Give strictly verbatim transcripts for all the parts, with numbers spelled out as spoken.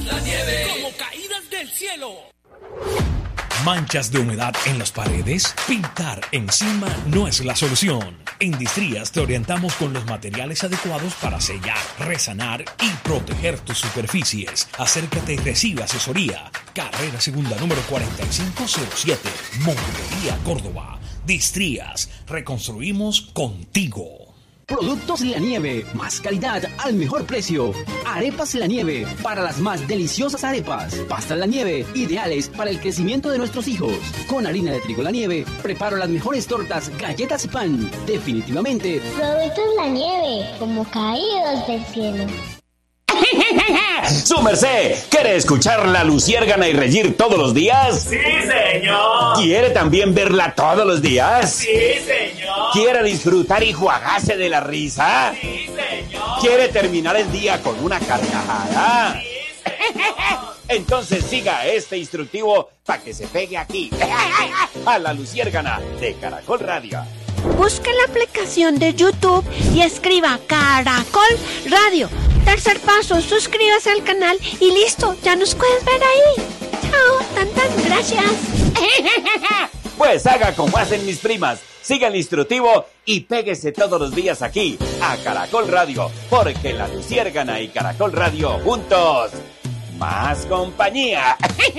La nieve como caídas del cielo. ¿Manchas de humedad en las paredes? Pintar encima no es la solución. En Distrías te orientamos con los materiales adecuados para sellar, resanar y proteger tus superficies. Acércate y recibe asesoría. Carrera Segunda número cuarenta y cinco cero siete, Montería, Córdoba. Distrías, reconstruimos contigo. Productos La Nieve, más calidad al mejor precio. Arepas La Nieve, para las más deliciosas arepas. Pastas La Nieve, ideales para el crecimiento de nuestros hijos. Con harina de trigo La Nieve, preparo las mejores tortas, galletas y pan. Definitivamente. Productos La Nieve, como caídos del cielo. ¡Su merced! ¿Quiere escuchar La Luciérgana y reír todos los días? ¡Sí, señor! ¿Quiere también verla todos los días? ¡Sí, señor! ¿Quiere disfrutar y jugarse de la risa? ¡Sí, señor! ¿Quiere terminar el día con una carcajada? ¡Sí, señor! Entonces siga este instructivo para que se pegue aquí, a La Luciérgana de Caracol Radio. Busque la aplicación de YouTube y escriba Caracol Radio. Tercer paso, suscríbase al canal y listo, ya nos puedes ver ahí. Chao, tantas gracias. Pues haga como hacen mis primas, siga el instructivo y péguese todos los días aquí, a Caracol Radio, porque La Luciérgana y Caracol Radio juntos, más compañía.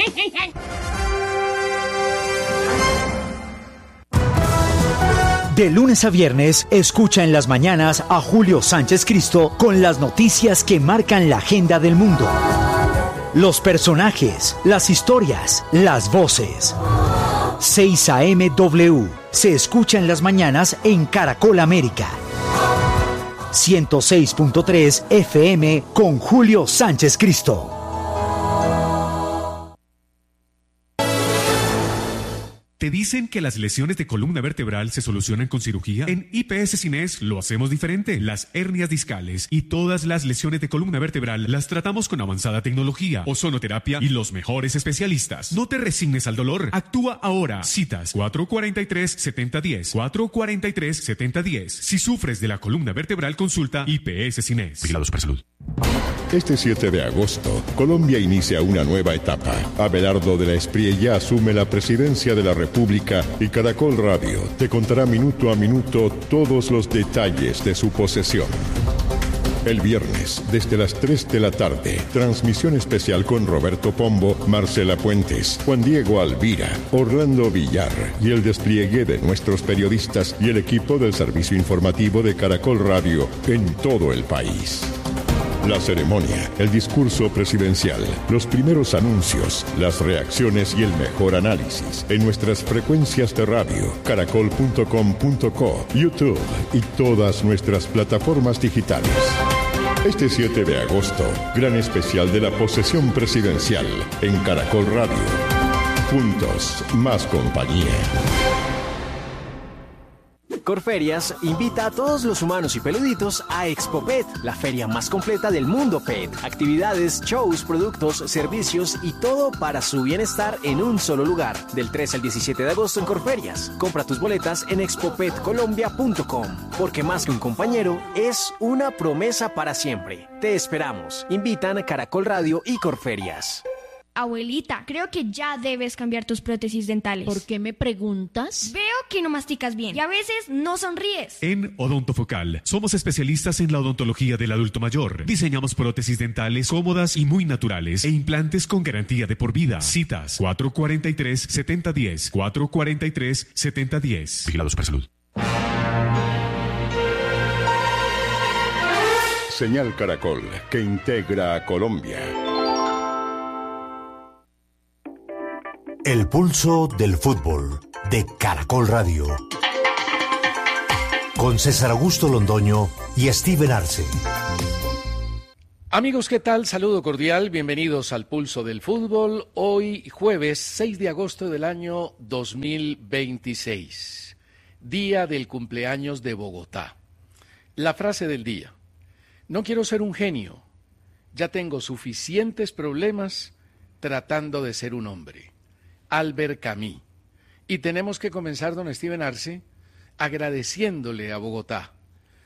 De lunes a viernes, escucha en las mañanas a Julio Sánchez Cristo con las noticias que marcan la agenda del mundo. Los personajes, las historias, las voces. seis A M W se escucha en las mañanas en Caracol América. ciento seis punto tres F M con Julio Sánchez Cristo. ¿Te dicen que las lesiones de columna vertebral se solucionan con cirugía? En I P S Cines lo hacemos diferente. Las hernias discales y todas las lesiones de columna vertebral las tratamos con avanzada tecnología, ozonoterapia y los mejores especialistas. No te resignes al dolor. Actúa ahora. Citas cuatro cuatro tres, siete cero uno cero. cuatro cuatro tres, siete cero uno cero. Si sufres de la columna vertebral, consulta I P S Cines. Vigilado Supersalud. Este siete de agosto, Colombia inicia una nueva etapa. Abelardo de la Espriella asume la presidencia de la República y Caracol Radio te contará minuto a minuto todos los detalles de su posesión. El viernes, desde las tres de la tarde, transmisión especial con Roberto Pombo, Marcela Puentes, Juan Diego Alvira, Orlando Villar y el despliegue de nuestros periodistas y el equipo del servicio informativo de Caracol Radio en todo el país. La ceremonia, el discurso presidencial, los primeros anuncios, las reacciones y el mejor análisis en nuestras frecuencias de radio, caracol punto com punto co, YouTube y todas nuestras plataformas digitales. Este siete de agosto, gran especial de la posesión presidencial en Caracol Radio. Juntos, más compañía. Corferias invita a todos los humanos y peluditos a Expo Pet, la feria más completa del mundo pet. Actividades, shows, productos, servicios y todo para su bienestar en un solo lugar. Del tres al diecisiete de agosto en Corferias. Compra tus boletas en expo pet colombia punto com, porque más que un compañero, es una promesa para siempre. Te esperamos. Invitan a Caracol Radio y Corferias. Abuelita, creo que ya debes cambiar tus prótesis dentales. ¿Por qué me preguntas? Veo que no masticas bien y a veces no sonríes. En Odontofocal somos especialistas en la odontología del adulto mayor. Diseñamos prótesis dentales cómodas y muy naturales e implantes con garantía de por vida. Citas cuatro cuatro tres, siete cero uno cero, cuatro cuatro tres, siete cero uno cero. Vigilado Supersalud. Señal Caracol, que integra a Colombia. El pulso del fútbol de Caracol Radio. Con César Augusto Londoño y Steven Arce. Amigos, ¿qué tal? Saludo cordial, bienvenidos al Pulso del Fútbol. Hoy jueves seis de agosto del año dos mil veintiséis, día del cumpleaños de Bogotá. La frase del día: no quiero ser un genio, ya tengo suficientes problemas tratando de ser un hombre. Albert Camus. Y tenemos que comenzar, don Steven Arce, agradeciéndole a Bogotá,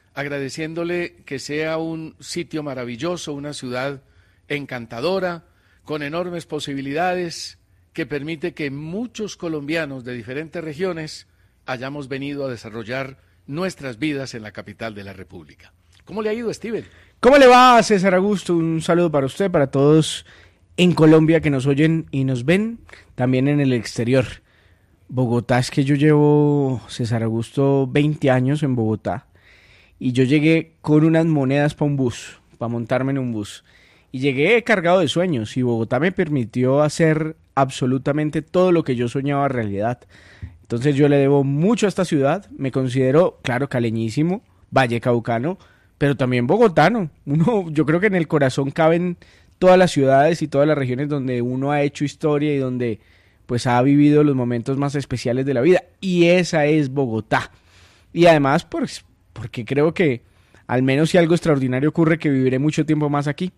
agradeciéndole que sea un sitio maravilloso, una ciudad encantadora, con enormes posibilidades, que permite que muchos colombianos de diferentes regiones hayamos venido a desarrollar nuestras vidas en la capital de la República. ¿Cómo le ha ido, Steven? ¿Cómo le va, César Augusto? Un saludo para usted, para todos en Colombia que nos oyen y nos ven, también en el exterior. Bogotá, es que yo llevo, César Augusto, veinte años en Bogotá, y yo llegué con unas monedas para un bus, para montarme en un bus, y llegué cargado de sueños, y Bogotá me permitió hacer absolutamente todo lo que yo soñaba realidad. Entonces yo le debo mucho a esta ciudad, me considero, claro, caleñísimo, vallecaucano, pero también bogotano. Uno, yo creo que en el corazón caben todas las ciudades y todas las regiones donde uno ha hecho historia y donde pues ha vivido los momentos más especiales de la vida, y esa es Bogotá. Y además, pues, porque creo que al menos si algo extraordinario ocurre, que viviré mucho tiempo más aquí.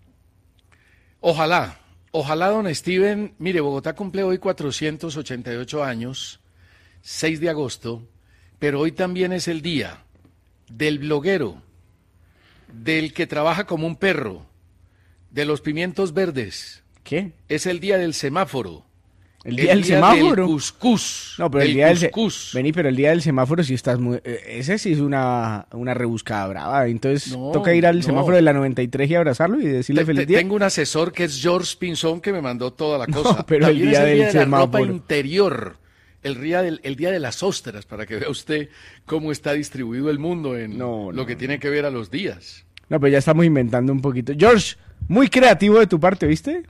Ojalá, ojalá, don Steven. Mire, Bogotá cumple hoy cuatrocientos ochenta y ocho años, seis de agosto, pero hoy también es el día del bloguero, del que trabaja como un perro, de los pimientos verdes. ¿Qué? Es el día del semáforo. El día, el del día semáforo. Del cuscús. No, pero el el día cuscús. del Vení, pero el día del semáforo sí estás muy, ese sí es una, una rebuscada brava. Entonces no, toca ir al no. semáforo de la noventa y tres y abrazarlo y decirle te, feliz te, día. Tengo un asesor que es George Pinzón, que me mandó toda la cosa. No, pero También el día es el del día de la semáforo. ropa interior. El día, del, el día de las ostras, para que vea usted cómo está distribuido el mundo en no, lo no, que tiene que ver a los días. No, pero ya estamos inventando un poquito. George, muy creativo de tu parte, ¿viste?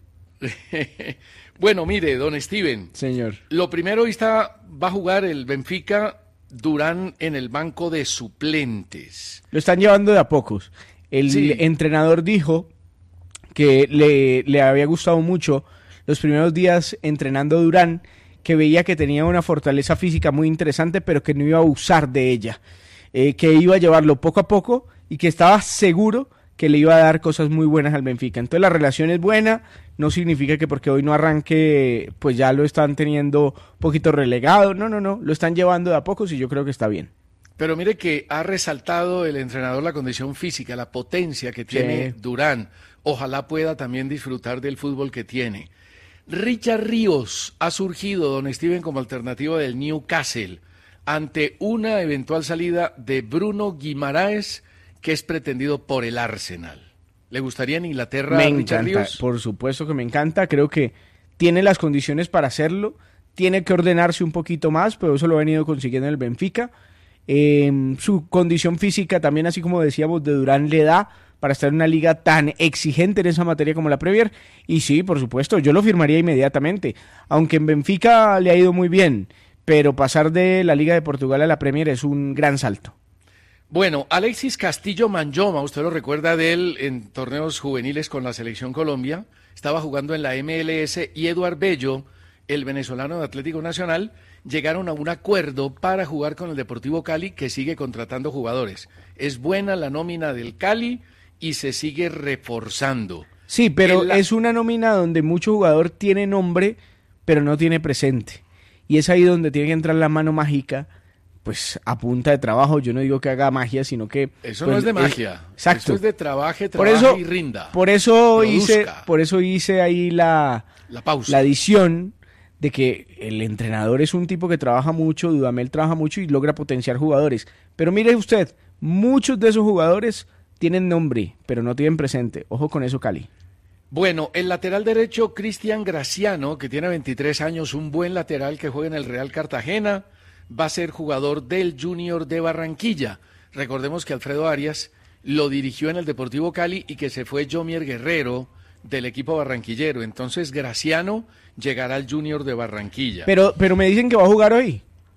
Bueno, mire, don Steven. Señor. Lo primero, está, va a jugar el Benfica Durán en el banco de suplentes. Lo están llevando de a pocos. El sí. entrenador dijo que le, le había gustado mucho los primeros días entrenando a Durán, que veía que tenía una fortaleza física muy interesante, pero que no iba a usar de ella, eh, que iba a llevarlo poco a poco y que estaba seguro que le iba a dar cosas muy buenas al Benfica. Entonces la relación es buena, no significa que porque hoy no arranque, pues ya lo están teniendo un poquito relegado, no, no, no, lo están llevando de a pocos y yo creo que está bien. Pero mire que ha resaltado el entrenador la condición física, la potencia que tiene sí. Durán. Ojalá pueda también disfrutar del fútbol que tiene. Richard Ríos ha surgido, don Steven, como alternativa del Newcastle ante una eventual salida de Bruno Guimaraes, que es pretendido por el Arsenal. ¿Le gustaría en Inglaterra me a Richard encanta, Ríos? Por supuesto que me encanta, creo que tiene las condiciones para hacerlo, tiene que ordenarse un poquito más, pero eso lo ha venido consiguiendo en el Benfica. Eh, su condición física también, así como decíamos, de Durán le da para estar en una liga tan exigente en esa materia como la Premier, y sí, por supuesto, yo lo firmaría inmediatamente, aunque en Benfica le ha ido muy bien, pero pasar de la Liga de Portugal a la Premier es un gran salto. Bueno, Alexis Castillo Manjoma, usted lo recuerda de él en torneos juveniles con la Selección Colombia, estaba jugando en la M L S, y Eduard Bello, el venezolano de Atlético Nacional, llegaron a un acuerdo para jugar con el Deportivo Cali, que sigue contratando jugadores. Es buena la nómina del Cali y se sigue reforzando. Sí, pero la... es una nómina donde mucho jugador tiene nombre, pero no tiene presente. Y es ahí donde tiene que entrar la mano mágica, pues a punta de trabajo. Yo no digo que haga magia, sino que... Eso pues, no es de magia. Es, exacto. Eso es de trabaje, por trabaje eso, y rinda. Por eso, Produzca. hice, por eso hice ahí la, la pausa. La adición de que el entrenador es un tipo que trabaja mucho, Dudamel trabaja mucho y logra potenciar jugadores. Pero mire usted, muchos de esos jugadores tienen nombre, pero no tienen presente. Ojo con eso, Cali. Bueno, el lateral derecho, Cristian Graciano, que tiene veintitrés años, un buen lateral que juega en el Real Cartagena, va a ser jugador del Junior de Barranquilla. Recordemos que Alfredo Arias lo dirigió en el Deportivo Cali y que se fue Jomier Guerrero del equipo barranquillero. Entonces Graciano llegará al Junior de Barranquilla. Pero, pero me dicen que va a jugar hoy.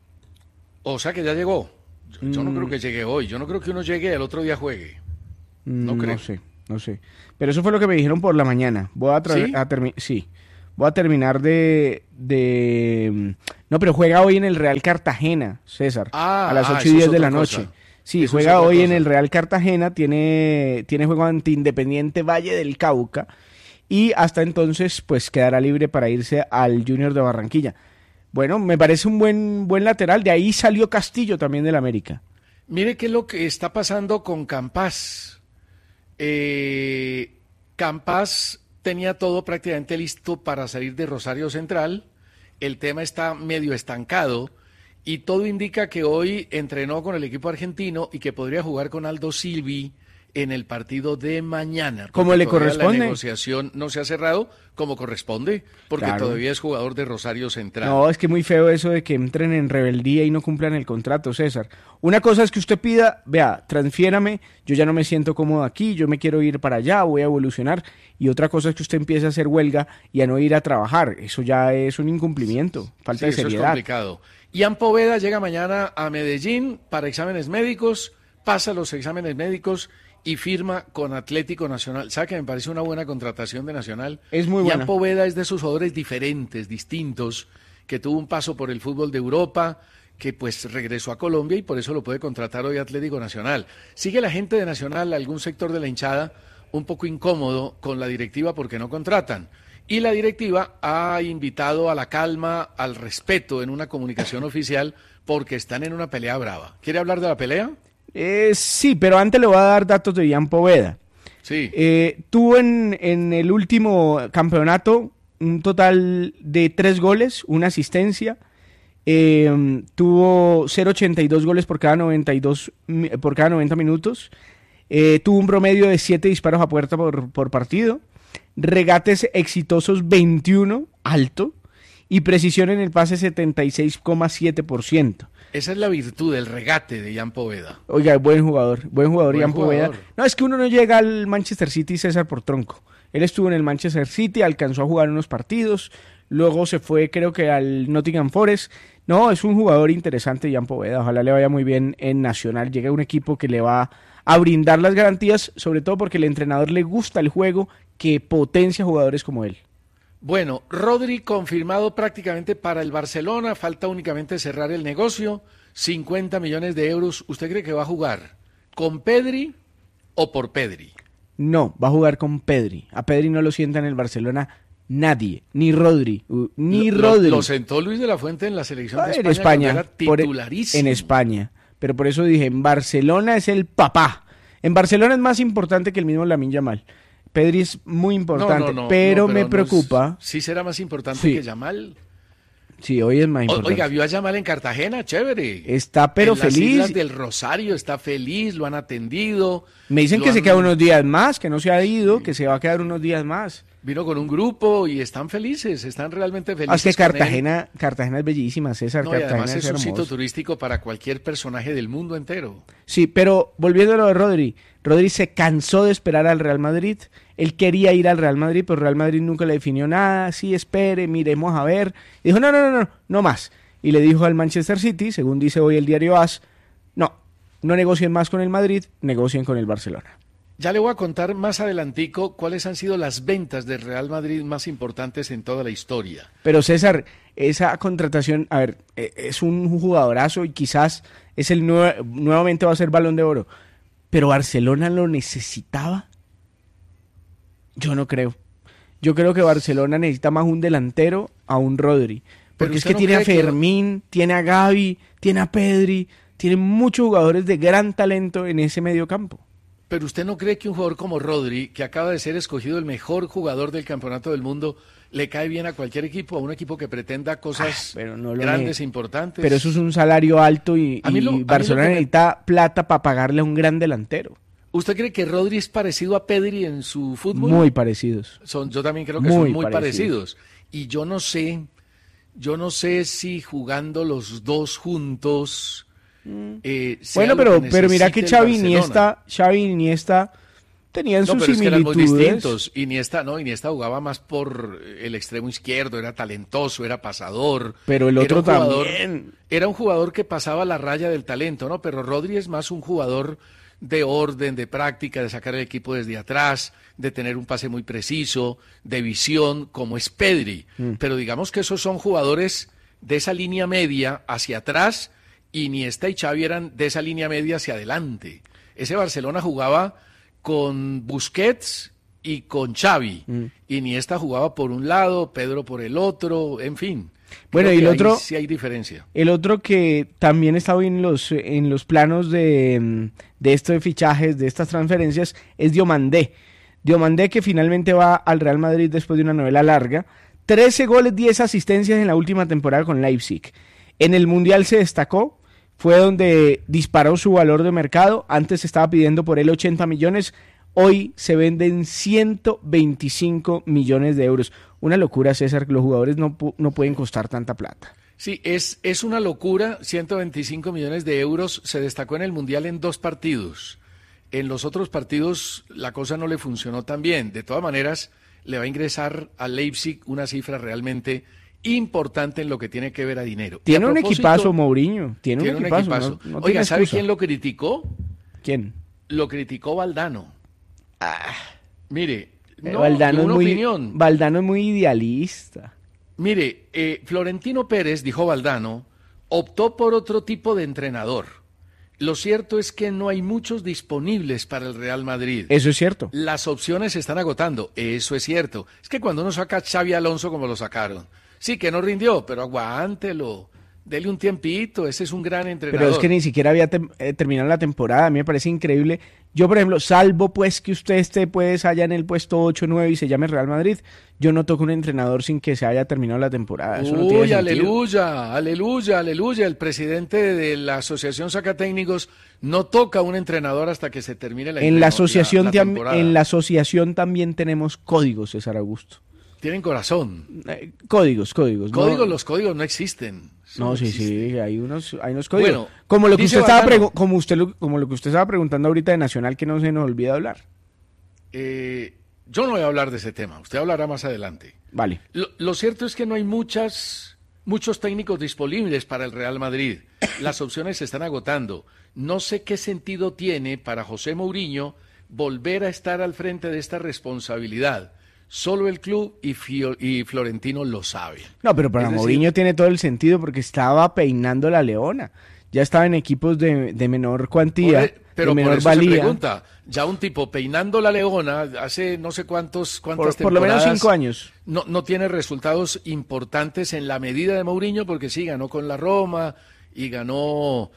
O sea que ya llegó. Yo, yo no Mm. creo que llegue hoy. Yo no creo que uno llegue y el otro día juegue. No Mm, creo. No sé, no sé. Pero eso fue lo que me dijeron por la mañana. Voy a, tra- ¿Sí? a terminar. Sí. Voy a terminar de, de... No, pero juega hoy en el Real Cartagena, César. Ah, a las ah, ocho eso y es diez de otra la cosa. noche. Sí, Eso juega es otra hoy en cosa. el Real Cartagena. Tiene, tiene juego ante Independiente Valle del Cauca. Y hasta entonces, pues quedará libre para irse al Junior de Barranquilla. Bueno, me parece un buen, buen lateral. De ahí salió Castillo también del América. Mire qué es lo que está pasando con Campas. Eh, Campas tenía todo prácticamente listo para salir de Rosario Central. El tema está medio estancado y todo indica que hoy entrenó con el equipo argentino y que podría jugar con Aldo Civi en el partido de mañana. ¿Cómo le corresponde? La negociación no se ha cerrado como corresponde, porque Claro. todavía es jugador de Rosario Central. No, es que muy feo eso de que entren en rebeldía y no cumplan el contrato, César. Una cosa es que usted pida, vea, transfiérame, yo ya no me siento cómodo aquí, yo me quiero ir para allá, voy a evolucionar. Y otra cosa es que usted empiece a hacer huelga y a no ir a trabajar. Eso ya es un incumplimiento, falta Sí, de eso es seriedad. complicado. Ian Poveda llega mañana a Medellín para exámenes médicos, pasa los exámenes médicos y firma con Atlético Nacional. ¿Sabe que me parece una buena contratación de Nacional? Es muy buena. Ian Poveda es de esos jugadores diferentes, distintos, que tuvo un paso por el fútbol de Europa, que pues regresó a Colombia y por eso lo puede contratar hoy Atlético Nacional. Sigue la gente de Nacional, algún sector de la hinchada, un poco incómodo con la directiva porque no contratan. Y la directiva ha invitado a la calma, al respeto en una comunicación oficial porque están en una pelea brava. ¿Quiere hablar de la pelea? Eh, sí, pero antes le voy a dar datos de Ian Poveda. Sí. Eh, tuvo en, en el último campeonato un total de tres goles, una asistencia. Eh, tuvo cero coma ochenta y dos goles por cada noventa y dos mi- por cada noventa minutos. Eh, tuvo un promedio de siete disparos a puerta por, por partido. Regates exitosos veintiuno, alto. Y precisión en el pase setenta y seis coma siete por ciento. Esa es la virtud del regate de Ian Poveda. Oiga, buen jugador, buen jugador Buen Ian Poveda. jugador. No, es que uno no llega al Manchester City, César, por tronco. Él estuvo en el Manchester City, alcanzó a jugar unos partidos, luego se fue creo que al Nottingham Forest. No, es un jugador interesante Ian Poveda, ojalá le vaya muy bien en Nacional. Llega un equipo que le va a brindar las garantías, sobre todo porque el entrenador le gusta el juego que potencia jugadores como él. Bueno, Rodri confirmado prácticamente para el Barcelona, falta únicamente cerrar el negocio, cincuenta millones de euros. ¿Usted cree que va a jugar con Pedri o por Pedri? No, va a jugar con Pedri. A Pedri no lo sienta en el Barcelona nadie, ni Rodri, uh, ni Lo- Rodri. Lo, lo sentó Luis de la Fuente en la selección de Ah, España, en España, cuando era por- titularísimo. en España. Pero por eso dije, en Barcelona es el papá. En Barcelona es más importante que el mismo Lamine Yamal. Pedri es muy importante, No, no, no, pero no, me no es- preocupa. sí será más importante Sí. que Yamal. Sí, hoy es más O- importante. Oiga, vio a Yamal en Cartagena, chévere. Está pero en las feliz. Islas del Rosario está feliz, lo han atendido. Me dicen lo que se han- queda unos días más, que no se ha ido, que se va a quedar unos días más. Vino con un grupo y están felices, están realmente felices. Ah, es que con él. Cartagena, Cartagena es bellísima, César. No, y Cartagena además es un hermoso. sitio turístico para cualquier personaje del mundo entero. Sí, pero volviendo a lo de Rodri, Rodri se cansó de esperar al Real Madrid. Él quería ir al Real Madrid, pero Real Madrid nunca le definió nada. Sí, espere, miremos a ver. Y dijo, no, no, no, no, no más. Y le dijo al Manchester City, según dice hoy el diario A S, no, no negocien más con el Madrid, negocien con el Barcelona. Ya le voy a contar más adelantico cuáles han sido las ventas del Real Madrid más importantes en toda la historia. Pero César, esa contratación, a ver, eh, es un jugadorazo y quizás es el nue- nuevamente va a ser Balón de Oro. Pero Barcelona lo necesitaba. Yo no creo. Yo creo que Barcelona necesita más un delantero a un Rodri. Pero Porque es usted que no tiene a cree que- Fermín, tiene a Gavi, tiene a Pedri, tiene muchos jugadores de gran talento en ese medio campo. Pero usted no cree que un jugador como Rodri, que acaba de ser escogido el mejor jugador del campeonato del mundo, le cae bien a cualquier equipo, a un equipo que pretenda cosas Ah, pero no lo grandes ne- e importantes? Pero eso es un salario alto y, A mí lo- a y mí lo Barcelona que me- necesita plata para pagarle a un gran delantero. ¿Usted cree que Rodri es parecido a Pedri en su fútbol? Muy parecidos. Son, yo también creo que Muy son muy parecidos. parecidos. Y yo no sé, yo no sé si jugando los dos juntos. eh, sea Bueno, lo pero, que pero mira que necesite el Xavi Barcelona. Iniesta, Xavi Iniesta tenían No, sus pero es que eran muy similitudes. distintos. Iniesta, no, Iniesta jugaba más por el extremo izquierdo, era talentoso, era pasador. Pero el Era otro un jugador- también. Era un jugador que pasaba la raya del talento, ¿no? Pero Rodri es más un jugador de orden, de práctica, de sacar el equipo desde atrás, de tener un pase muy preciso, de visión, como es Pedri. Mm. Pero digamos que esos son jugadores de esa línea media hacia atrás, y Iniesta y Xavi eran de esa línea media hacia adelante. Ese Barcelona jugaba con Busquets y con Xavi. Mm. Iniesta jugaba por un lado, Pedro por el otro, en fin. Bueno, Creo y el que ahí otro- sí hay diferencia. El otro que también estaba en los, en los planos de, de esto de fichajes, de estas transferencias, es Diomandé. Diomandé, que finalmente va al Real Madrid después de una novela larga. trece goles, diez asistencias en la última temporada con Leipzig. En el Mundial se destacó, fue donde disparó su valor de mercado. Antes se estaba pidiendo por él ochenta millones, hoy se venden ciento veinticinco millones de euros. Una locura, César, los jugadores no, no pueden costar tanta plata. Sí, es, es una locura, ciento veinticinco millones de euros. Se destacó en el Mundial en dos partidos. En los otros partidos la cosa no le funcionó tan bien. De todas maneras, le va a ingresar a Leipzig una cifra realmente importante en lo que tiene que ver a dinero. Tiene un equipazo, Mourinho. Tiene, tiene un equipazo. Un equipazo. No, no Oiga, ¿sabe excusa. quién lo criticó? ¿Quién? Lo criticó Valdano. Ah, mire, no, Valdano, una es muy, opinión. Valdano es muy idealista. Mire, eh, Florentino Pérez, dijo Valdano, optó por otro tipo de entrenador. Lo cierto es que no hay muchos disponibles para el Real Madrid. Eso es cierto. Las opciones se están agotando. Eso es cierto. Es que cuando uno saca a Xavi Alonso como lo sacaron, sí que no rindió, pero aguántelo. Dele un tiempito, ese es un gran entrenador. Pero es que ni siquiera había te eh, terminado la temporada, a mí me parece increíble. Yo, por ejemplo, salvo pues que usted esté pues allá en el puesto ocho o nueve y se llame Real Madrid, yo no toco un entrenador sin que se haya terminado la temporada. Eso Uy, no tiene aleluya, aleluya, aleluya. El presidente de la Asociación Sacatécnicos no toca un entrenador hasta que se termine la, en la asociación la, la temporada. En la asociación también tenemos códigos, César Augusto. Tienen corazón. Eh, códigos, códigos. Códigos, no, los códigos no existen. No, no sí, existen. sí, hay unos, hay unos códigos. Bueno, como lo que usted estaba Valdano, como usted lo, como lo que usted estaba preguntando ahorita de Nacional, que no se nos olvida hablar. Eh, yo no voy a hablar de ese tema, usted hablará más adelante. Vale. Lo, lo cierto es que no hay muchas, muchos técnicos disponibles para el Real Madrid. Las opciones se están agotando. No sé qué sentido tiene para José Mourinho volver a estar al frente de esta responsabilidad. Solo el club y, Fio, y Florentino lo saben. No, pero para es Mourinho decir, tiene todo el sentido porque estaba peinando la Leona. Ya estaba en equipos de, de menor cuantía, el, pero de menor por eso valía. Se pregunta, ya un tipo peinando la Leona hace no sé cuántos cuántas por, por lo menos cinco años. No, no tiene resultados importantes en la medida de Mourinho porque sí, ganó con la Roma y ganó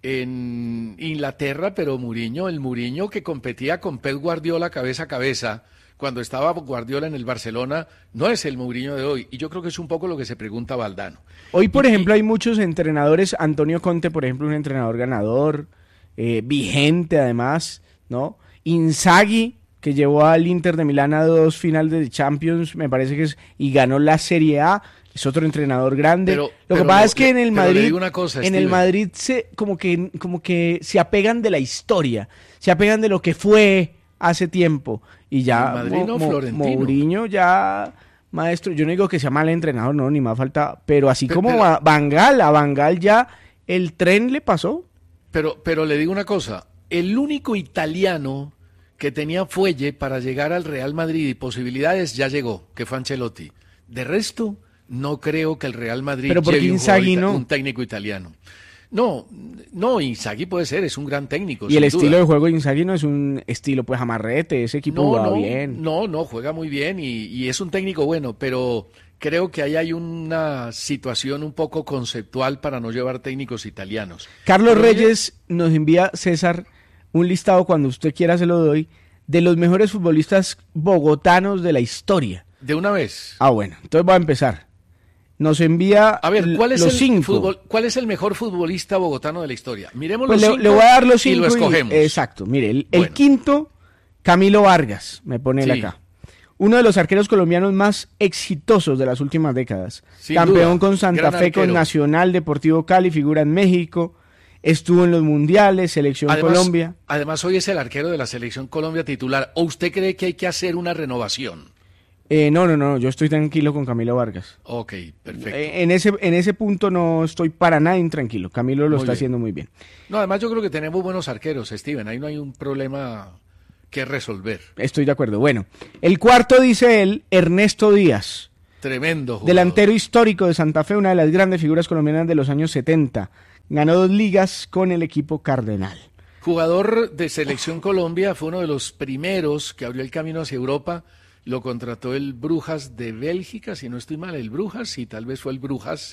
en Inglaterra, pero Mourinho, el Mourinho que competía con Pep Guardiola cabeza a cabeza, cuando estaba Guardiola en el Barcelona, no es el Mourinho de hoy. Y yo creo que es un poco lo que se pregunta Valdano. Hoy, por y, ejemplo, hay muchos entrenadores. Antonio Conte, por ejemplo, un entrenador ganador, eh, vigente además, ¿no? Inzaghi, que llevó al Inter de Milán a dos finales de Champions, me parece que es, y ganó la Serie A. Es otro entrenador grande. Pero, lo pero que pasa lo, es que en el Madrid, una cosa, en Steven. el Madrid se como que como que se apegan de la historia, se apegan de lo que fue hace tiempo y ya Madrid, no, Mo, Florentino. Mourinho ya maestro, yo no digo que sea mal entrenador, no, ni más falta, pero así pero, como pero, a Van Gaal, a Van Gaal ya el tren le pasó. Pero pero le digo una cosa, el único italiano que tenía fuelle para llegar al Real Madrid y posibilidades ya llegó, que fue Ancelotti. De resto, no creo que el Real Madrid pero lleve un, Inzaghi no. un técnico italiano. No, no, Inzaghi puede ser, es un gran técnico. Y el duda. estilo de juego de Inzaghi no es un estilo pues amarrete, ese equipo no, juega no, bien. No, no, juega muy bien y, y es un técnico bueno, pero creo que ahí hay una situación un poco conceptual para no llevar técnicos italianos. Carlos pero Reyes yo... nos envía, César, un listado, cuando usted quiera se lo doy, de los mejores futbolistas bogotanos de la historia. ¿De una vez? Ah, bueno, entonces voy a empezar. Nos envía a ver, ¿cuál es los el cinco. Fútbol, ¿cuál es el mejor futbolista bogotano de la historia? Miremos pues los le, cinco le voy a dar los cinco y lo escogemos. Y, exacto, mire, el, bueno. el quinto, Camilo Vargas, me pone él sí. acá. Uno de los arqueros colombianos más exitosos de las últimas décadas. Sin Campeón duda. con Santa Gran Fe, arquero. con Nacional, Deportivo Cali, figura en México. Estuvo en los mundiales, Selección además, Colombia. Además, hoy es el arquero de la Selección Colombia titular. ¿O usted cree que hay que hacer una renovación? Eh, no, no, no, yo estoy tranquilo con Camilo Vargas. Ok, perfecto. Eh, en ese en ese punto no estoy para nada intranquilo. Camilo lo Muy está bien. haciendo muy bien. No, además yo creo que tenemos buenos arqueros, Steven. Ahí no hay un problema que resolver. Estoy de acuerdo. Bueno, el cuarto dice él, Ernesto Díaz. Tremendo jugador. Delantero histórico de Santa Fe, una de las grandes figuras colombianas de los años setenta. Ganó dos ligas con el equipo Cardenal. Jugador de Selección Colombia, fue uno de los primeros que abrió el camino hacia Europa. Lo contrató el Brujas de Bélgica, si no estoy mal, el Brujas, y tal vez fue el Brujas.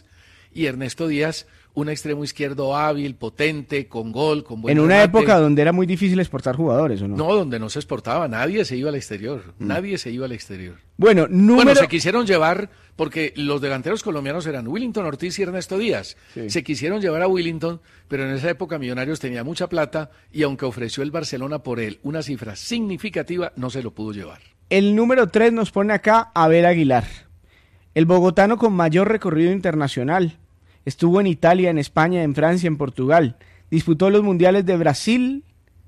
y Ernesto Díaz, un extremo izquierdo hábil, potente, con gol, con buen En una remate. época donde era muy difícil exportar jugadores, ¿o no? No, donde no se exportaba, nadie se iba al exterior, mm. nadie se iba al exterior. Bueno, número... Bueno, se quisieron llevar, porque los delanteros colombianos eran Willington Ortiz y Ernesto Díaz. Sí. Se quisieron llevar a Willington, pero en esa época Millonarios tenía mucha plata y aunque ofreció el Barcelona por él una cifra significativa, no se lo pudo llevar. El número tres nos pone acá Abel Aguilar, el bogotano con mayor recorrido internacional. Estuvo en Italia, en España, en Francia, en Portugal. Disputó los mundiales de Brasil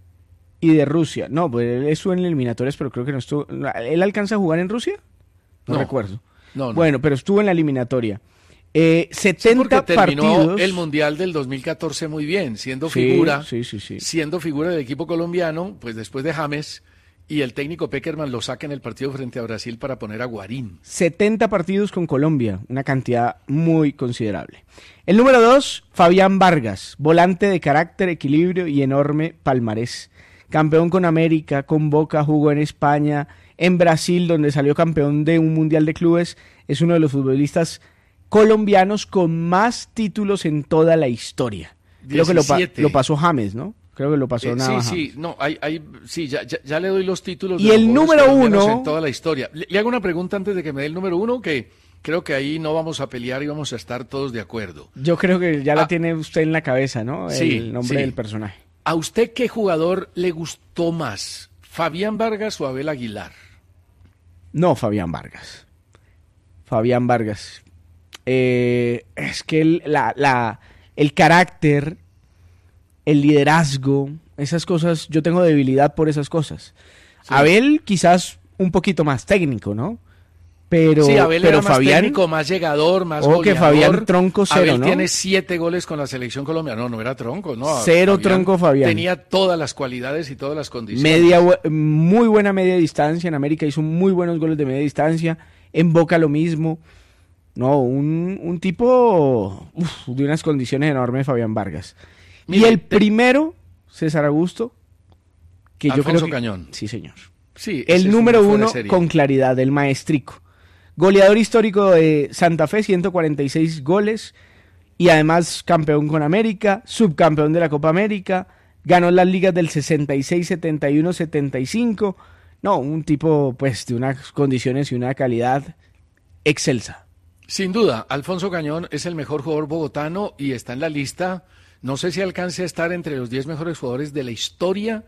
y de Rusia. No, pues él estuvo en eliminatorias, pero creo que no estuvo. ¿Él alcanza a jugar en Rusia? No, no recuerdo. No, no. Bueno, pero estuvo en la eliminatoria. Eh, setenta sí, terminó partidos. El mundial del dos mil catorce muy bien, siendo figura, sí, sí, sí, sí. siendo figura del equipo colombiano, pues después de James. Y el técnico Peckerman lo saca en el partido frente a Brasil para poner a Guarín. setenta partidos con Colombia, una cantidad muy considerable. El número dos, Fabián Vargas, volante de carácter, equilibrio y enorme palmarés. Campeón con América, con Boca, jugó en España, en Brasil, donde salió campeón de un Mundial de Clubes. Es uno de los futbolistas colombianos con más títulos en toda la historia. Creo que lo, pa- lo pasó James, ¿no? Creo que lo pasó eh, nada. Sí, sí, no, hay, hay, sí, ya, ya, ya le doy los títulos. Y de el los número uno en toda la historia. Le, le hago una pregunta antes de que me dé el número uno, que creo que ahí no vamos a pelear y vamos a estar todos de acuerdo. Yo creo que ya ah, la tiene usted en la cabeza, ¿no? El sí, nombre sí. del personaje. ¿A usted qué jugador le gustó más? ¿Fabián Vargas o Abel Aguilar? No, Fabián Vargas. Fabián Vargas. Eh, es que el, la, la, el carácter, el liderazgo, esas cosas, yo tengo debilidad por esas cosas. Sí. Abel quizás un poquito más técnico, ¿no? Pero, sí, Abel pero era más Fabián, técnico, más llegador, más oh, goleador. Que Fabián tronco cero, Abel ¿no? tiene siete goles con la selección colombiana. No, no era tronco, no. Cero Fabián tronco Fabián. Tenía todas las cualidades y todas las condiciones. Media, muy buena media distancia. En América hizo muy buenos goles de media distancia. En Boca lo mismo. No, un, un tipo uf, de unas condiciones enormes, Fabián Vargas. Mira, y el te... primero, César Augusto, que Alfonso yo creo que... Cañón. Sí, señor. Sí, el número uno con claridad, el maestrico. Goleador histórico de Santa Fe, ciento cuarenta y seis goles. Y además campeón con América, subcampeón de la Copa América. Ganó las ligas del sesenta y seis, setenta y uno, setenta y cinco. No, un tipo pues de unas condiciones y una calidad excelsa. Sin duda, Alfonso Cañón es el mejor jugador bogotano y está en la lista. No sé si alcance a estar entre los diez mejores jugadores de la historia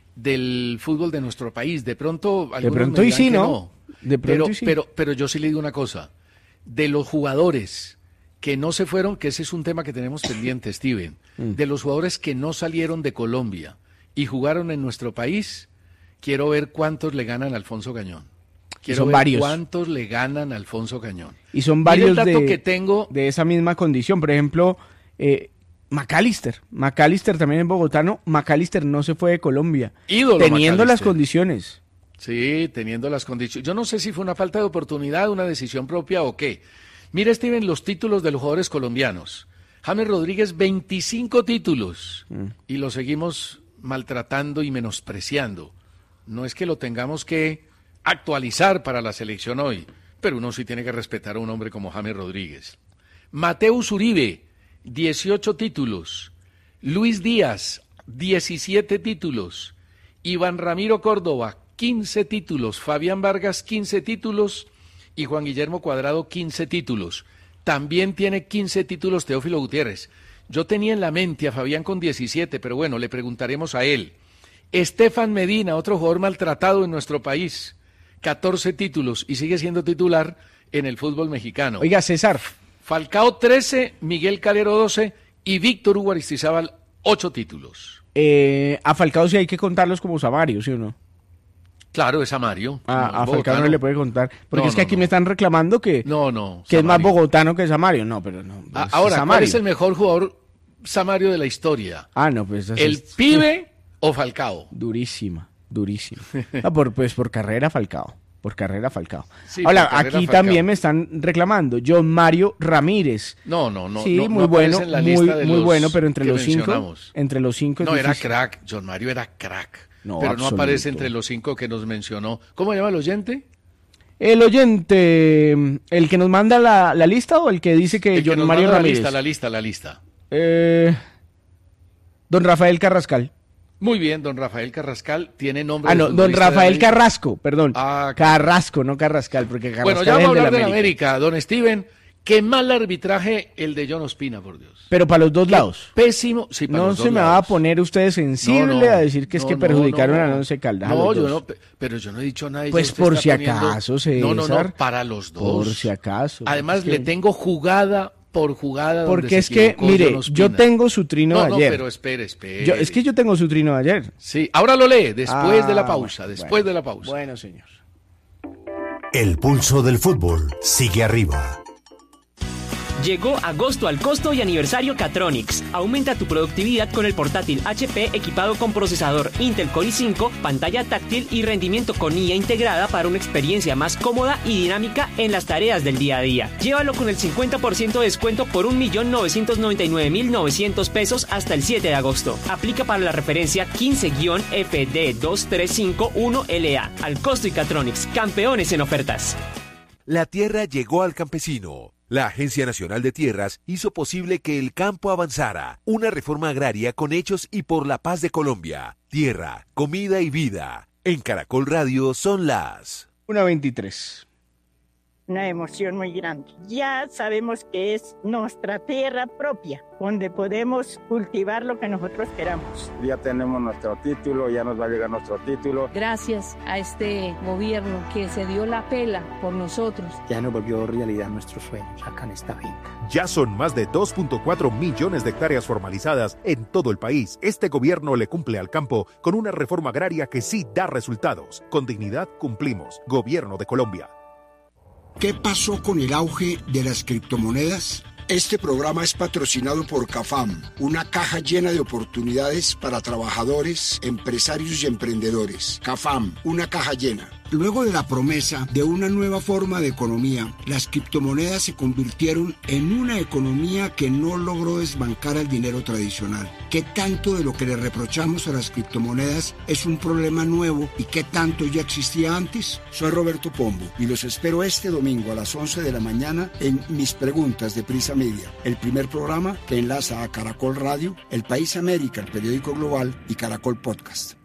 del fútbol de nuestro país. De pronto, de pronto y sí, ¿no? no. De pero, y sí. pero, pero yo sí le digo una cosa. De los jugadores que no se fueron, que ese es un tema que tenemos pendiente, Steven, mm. de los jugadores que no salieron de Colombia y jugaron en nuestro país, quiero ver cuántos le ganan a Alfonso Cañón. Quiero son ver varios. cuántos le ganan a Alfonso Cañón. Y son varios el dato de, que tengo... de esa misma condición. Por ejemplo, eh, McAllister. McAllister también en bogotano. McAllister no se fue de Colombia. Ídolo teniendo McAllister. las condiciones. Sí, teniendo las condiciones. Yo no sé si fue una falta de oportunidad, una decisión propia o qué. Mira, Steven, los títulos de los jugadores colombianos. James Rodríguez, veinticinco títulos. Mm. Y lo seguimos maltratando y menospreciando. No es que lo tengamos que actualizar para la selección hoy, pero uno sí tiene que respetar a un hombre como James Rodríguez. Mateus Uribe, dieciocho títulos. Luis Díaz, diecisiete títulos. Iván Ramiro Córdoba, quince títulos. Fabián Vargas, quince títulos. Y Juan Guillermo Cuadrado, quince títulos. También tiene quince títulos Teófilo Gutiérrez. Yo tenía en la mente a Fabián con diecisiete, pero bueno, le preguntaremos a él. Estefan Medina, otro jugador maltratado en nuestro país. catorce títulos y sigue siendo titular en el fútbol mexicano. Oiga, César. Falcao, trece, Miguel Calero, doce y Víctor Hugo Aristizábal, ocho títulos. Eh, a Falcao sí hay que contarlos como Samario, ¿sí o no? Claro, es Samario. Ah, no, a Falcao no le puede contar. Porque no, es que no, aquí no. me están reclamando que, no, no, que es más Samario. bogotano que Samario. No, pero no. Ah, ahora, Samario. ¿cuál es el mejor jugador Samario de la historia? Ah, no, pues... ¿El es... pibe o Falcao? Durísima, durísima. Ah, por, pues por carrera Falcao. Por carrera Falcao. Sí, Ahora, carrera aquí Falcao. También me están reclamando. John Mario Ramírez. No, no, no. Sí, no, muy no bueno, en la muy, lista de muy los bueno, pero entre que los cinco, mencionamos. entre los cinco es No, era difícil. crack. John Mario era crack. No, pero absoluto. no aparece entre los cinco que nos mencionó. ¿Cómo se llama el oyente? el oyente, el que nos manda la, la lista o el que dice que el que John nos Mario manda Ramírez. La lista, la lista, la lista. Eh, don Rafael Carrascal. Muy bien, don Rafael Carrascal tiene nombre. Ah, no, don Rafael Carrasco, perdón. Ah, Carrasco, no Carrascal, porque Carrascal bueno, ya vamos a hablar de la América. América, don Steven. Qué mal arbitraje el de John Ospina, por Dios. Pero para los dos Qué lados. Pésimo. Sí, para no los se dos me lados. va a poner usted sensible No, no, a decir que no, es que no, perjudicaron no. a Once Caldas. a No, los yo dos. no, pe- pero yo no he dicho nada. Pues ya usted por está si poniendo- acaso, César. No, no, no, para los dos. Por si acaso. Además, Es que- le tengo jugada por jugada. donde Porque se es que, equivocó mire, John yo Ospina. tengo su trino no, de no, ayer. pero espere, espere. Yo- es que yo tengo su trino de ayer. Sí, ahora lo lee, después Ah, de la pausa, bueno, después bueno. de la pausa. Bueno, señor. El pulso del fútbol sigue arriba. Llegó agosto al costo y aniversario Catronics. Aumenta tu productividad con el portátil H P equipado con procesador Intel Core i cinco, pantalla táctil y rendimiento con I A integrada para una experiencia más cómoda y dinámica en las tareas del día a día. Llévalo con el cincuenta por ciento de descuento por un millón novecientos noventa y nueve mil novecientos pesos hasta el siete de agosto. Aplica para la referencia quince F D dos tres cinco uno L A. Al costo y Catronics, campeones en ofertas. La tierra llegó al campesino. La Agencia Nacional de Tierras hizo posible que el campo avanzara. Una reforma agraria con hechos y por la paz de Colombia. Tierra, comida y vida. En Caracol Radio son las una veintitrés. Una emoción muy grande. Ya sabemos que es nuestra tierra propia, donde podemos cultivar lo que nosotros queramos. Ya tenemos nuestro título, ya nos va a llegar nuestro título. Gracias a este gobierno que se dio la pela por nosotros. Ya nos volvió realidad nuestros sueños acá en esta finca. Ya son más de dos punto cuatro millones de hectáreas formalizadas en todo el país. Este gobierno le cumple al campo con una reforma agraria que sí da resultados. Con dignidad cumplimos. Gobierno de Colombia. ¿Qué pasó con el auge de las criptomonedas? Este programa es patrocinado por CAFAM, una caja llena de oportunidades para trabajadores, empresarios y emprendedores. CAFAM, una caja llena. Luego de la promesa de una nueva forma de economía, las criptomonedas se convirtieron en una economía que no logró desbancar al dinero tradicional. ¿Qué tanto de lo que le reprochamos a las criptomonedas es un problema nuevo y qué tanto ya existía antes? Soy Roberto Pombo y los espero este domingo a las once de la mañana en Mis Preguntas de Prisa Media, el primer programa que enlaza a Caracol Radio, El País América, el periódico global y Caracol Podcast.